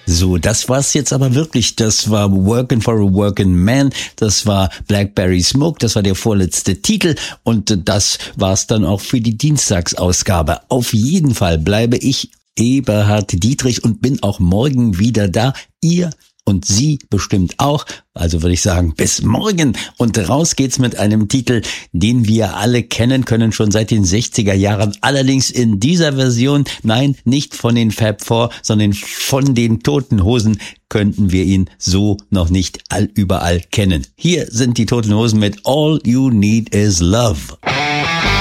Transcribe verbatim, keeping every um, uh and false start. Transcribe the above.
So, das war's jetzt aber wirklich. Das war Workin' for a Workin' Man, das war Blackberry Smoke, das war der vorletzte Titel und das war's dann auch für die Dienstagsausgabe. Auf jeden Fall bleibe ich Eberhard Dietrich und bin auch morgen wieder da. Ihr und Sie bestimmt auch. Also würde ich sagen, bis morgen. Und raus geht's mit einem Titel, den wir alle kennen können, schon seit den sechziger Jahren. Allerdings in dieser Version, nein, nicht von den Fab Four, sondern von den Toten Hosen könnten wir ihn so noch nicht all überall kennen. Hier sind die Toten Hosen mit All You Need Is Love.